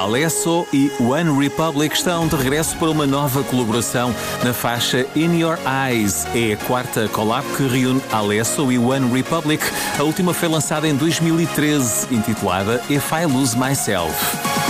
Alesso e One Republic estão de regresso para uma nova colaboração na faixa In Your Eyes. É a quarta collab que reúne Alesso e One Republic. A última foi lançada em 2013, intitulada If I Lose Myself.